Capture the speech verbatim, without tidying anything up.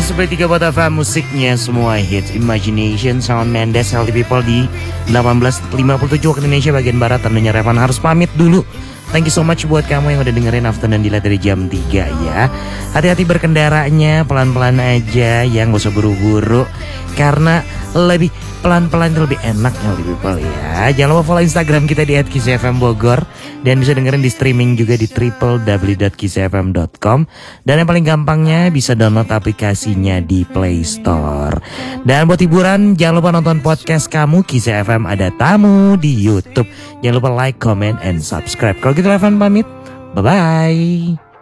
seratus tiga buat F M, musiknya semua hits. Imagination, Shawn Mendes, Healthy People di delapan belas lima puluh tujuh waktu Indonesia bagian Barat. Tentunya Revan harus pamit dulu. Thank you so much buat kamu yang udah dengerin Afternoon Delight dari jam tiga ya. Hati-hati berkendaranya, pelan-pelan aja ya, gak usah buru-buru. Karena lebih pelan-pelan itu lebih enak ya people ya. Jangan lupa follow Instagram kita di at kiss f m bogor. Dan bisa dengerin di streaming juga di w w w dot kiss f m dot com. Dan yang paling gampangnya bisa download aplikasinya di Play Store. Dan buat hiburan jangan lupa nonton podcast kamu Kiss F M ada tamu di YouTube. Jangan lupa like, comment, and subscribe. Kalau gitu Evan pamit. Bye-bye.